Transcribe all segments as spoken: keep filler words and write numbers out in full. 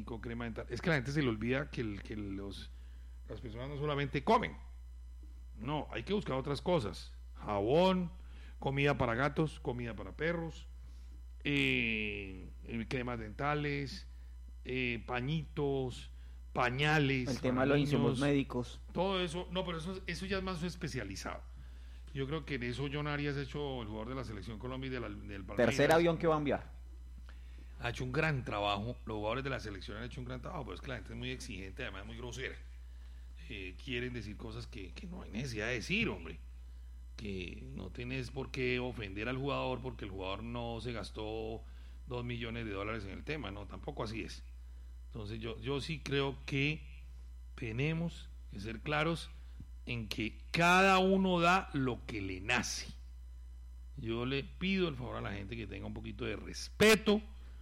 técnico, crema dental. Es que a la gente se le olvida que, el, que los, las personas no solamente comen. No, hay que buscar otras cosas. Jabón, comida para gatos, comida para perros, eh, cremas dentales, eh, pañitos, pañales. El tema de los niños, insumos médicos. Todo eso, no, pero eso, eso ya es más especializado. Yo creo que en eso John Arias ha hecho, el jugador de la Selección Colombia y de la, del Palmeiras. Tercer avión que va a enviar. Ha hecho un gran trabajo, los jugadores de la selección han hecho un gran trabajo, pero es que la gente es muy exigente, además muy grosera. Eh, quieren decir cosas que, que no hay necesidad de decir, hombre. Que no tienes por qué ofender al jugador porque el jugador no se gastó dos millones de dólares en el tema, no, tampoco así es. Entonces yo, yo sí creo que tenemos que ser claros en que cada uno da lo que le nace. Yo le pido el favor a la gente que tenga un poquito de respeto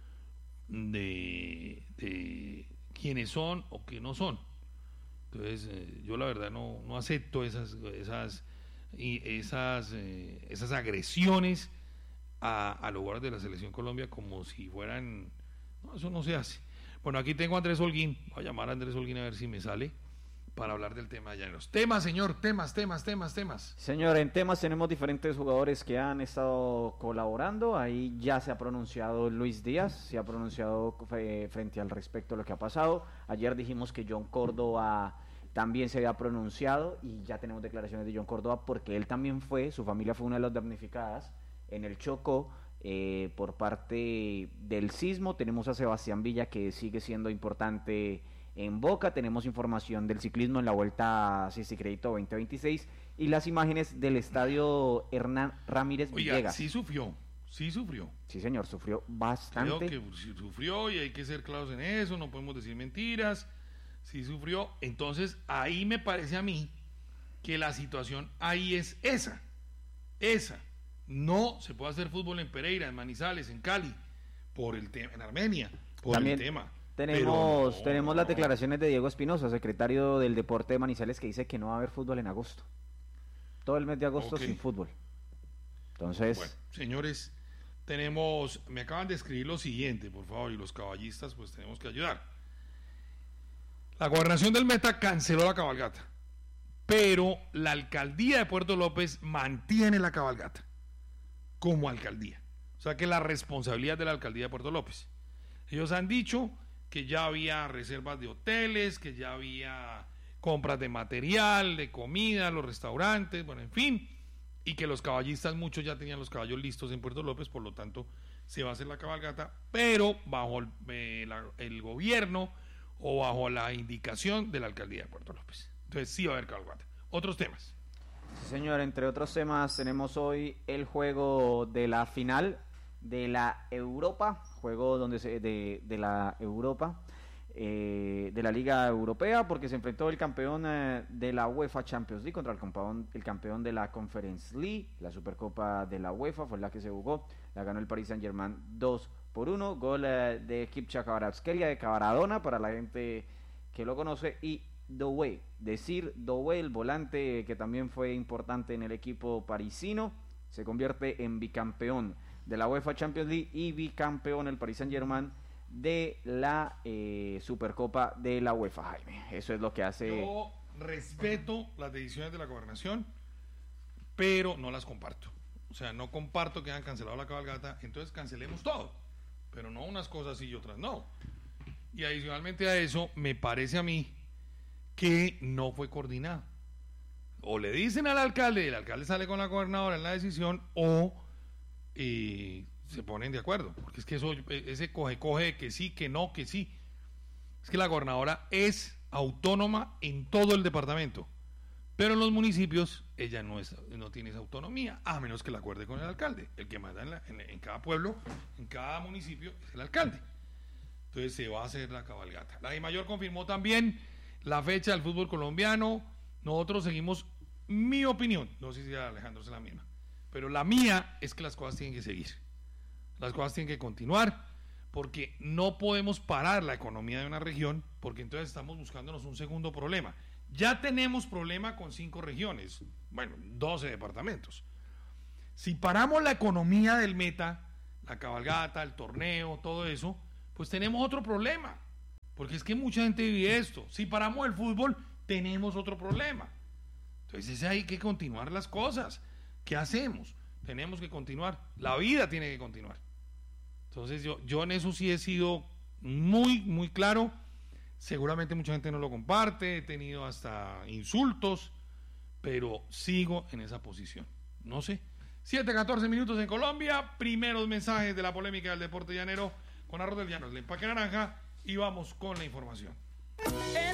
de, de quiénes son o qué no son. Entonces eh, yo la verdad no, no acepto esas esas y esas eh, esas agresiones a, a los jugadores de la Selección Colombia como si fueran, no, eso no se hace. Bueno, aquí tengo a Andrés Holguín, voy a llamar a Andrés Holguín a ver si me sale para hablar del tema de Llaneros. Temas, señor, temas, temas, temas, temas. Señor, en temas tenemos diferentes jugadores que han estado colaborando. Ahí ya se ha pronunciado Luis Díaz, se ha pronunciado eh, frente al respecto de lo que ha pasado. Ayer dijimos que John Córdoba también se había pronunciado y ya tenemos declaraciones de John Córdoba porque él también fue, su familia fue una de las damnificadas en el Chocó eh, por parte del sismo. Tenemos a Sebastián Villa que sigue siendo importante en Boca, tenemos información del ciclismo en la Vuelta a Ciencia y Crédito veinte veintiséis y las imágenes del estadio Hernán Ramírez Oiga, Villegas. sí sufrió, sí sufrió. Sí, señor, sufrió bastante. Creo que sufrió y hay que ser claros en eso, no podemos decir mentiras. Sí sufrió, entonces ahí me parece a mí que la situación ahí es esa, esa. No se puede hacer fútbol en Pereira, en Manizales, en Cali, por el tema, en Armenia, por También el tema. Tenemos, no, tenemos las no. declaraciones de Diego Espinosa, secretario del Deporte de Manizales, que dice que no va a haber fútbol en agosto. Todo el mes de agosto Okay. sin fútbol. Entonces, bueno, señores, tenemos, me acaban de escribir lo siguiente, por favor, y los caballistas, pues tenemos que ayudar. La gobernación del Meta canceló la cabalgata, pero la alcaldía de Puerto López mantiene la cabalgata como alcaldía. O sea que la responsabilidad de la alcaldía de Puerto López. Ellos han dicho que ya había reservas de hoteles, que ya había compras de material, de comida, los restaurantes, bueno, en fin, y que los caballistas, muchos ya tenían los caballos listos en Puerto López, por lo tanto se va a hacer la cabalgata, pero bajo el, eh, la, el gobierno o bajo la indicación de la alcaldía de Puerto López. Entonces sí va a haber cabalgata. Otros temas. sí, señor, entre otros temas tenemos hoy el juego de la final de la Europa, juego donde se, de, de la Europa, eh, de la Liga Europea, porque se enfrentó el campeón eh, de la UEFA Champions League contra el campeón, el campeón de la Conference League, la Supercopa de la UEFA, fue la que se jugó, la ganó el Paris Saint-Germain dos por uno, gol eh, de Kipcha Kvaratskhelia de Cavaradona, para la gente que lo conoce, y Doué, decir Doué, el volante que también fue importante en el equipo parisino, se convierte en bicampeón de la UEFA Champions League y bicampeón el Paris Saint-Germain de la eh, Supercopa de la UEFA, Jaime. Eso es lo que hace... Yo respeto las decisiones de la gobernación, pero no las comparto. O sea, no comparto que hayan cancelado la cabalgata, entonces cancelemos todo, pero no unas cosas sí y otras no. Y adicionalmente a eso, me parece a mí que no fue coordinado. O le dicen al alcalde, y el alcalde sale con la gobernadora en la decisión, o eh, se ponen de acuerdo, porque es que eso, ese coge, coge que sí, que no, que sí. Es que la gobernadora es autónoma en todo el departamento, pero en los municipios ella no es, no tiene esa autonomía, a menos que la acuerde con el alcalde. El que manda en, la, en, en cada pueblo, en cada municipio, es el alcalde. Entonces se va a hacer la cabalgata. La DIMAYOR confirmó también la fecha del fútbol colombiano. Nosotros seguimos, mi opinión, no sé si a Alejandro es la misma, pero la mía es que las cosas tienen que seguir, las cosas tienen que continuar, porque no podemos parar la economía de una región, porque entonces estamos buscándonos un segundo problema. Ya tenemos problema con cinco regiones, bueno, doce departamentos. Si paramos la economía del Meta, la cabalgata, el torneo, todo eso, pues tenemos otro problema, Porque es que mucha gente vive esto. Si paramos el fútbol, tenemos otro problema. Entonces hay que continuar las cosas. ¿Qué hacemos? Tenemos que continuar. La vida tiene que continuar. Entonces yo, yo en eso sí he sido muy, muy claro. Seguramente mucha gente no lo comparte, he tenido hasta insultos, pero sigo en esa posición. No sé. siete catorce minutos en Colombia, primeros mensajes de la polémica del deporte llanero con Arroz del Llano, el empaque naranja, y vamos con la información.